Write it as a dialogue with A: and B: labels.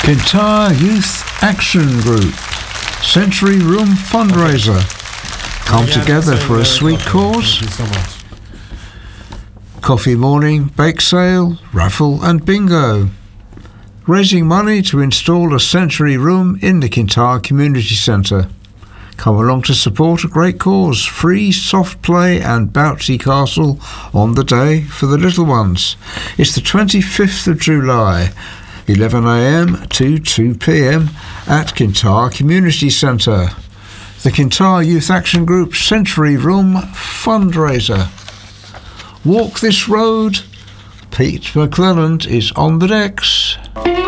A: Kintyre Youth Action Group Century Room fundraiser. Come together for a sweet cause.
B: Thank you so much.
A: Coffee morning, bake sale, raffle and bingo. Raising money to install a Century Room in the Kintyre Community Centre. Come along to support a great cause. Free soft play and bouncy castle on the day for the little ones. It's the 25th of July, 11 a.m. to 2 p.m. at Kintyre Community Centre. The Kintyre Youth Action Group Century Room fundraiser. Walk this road. Pete McClelland is on the decks.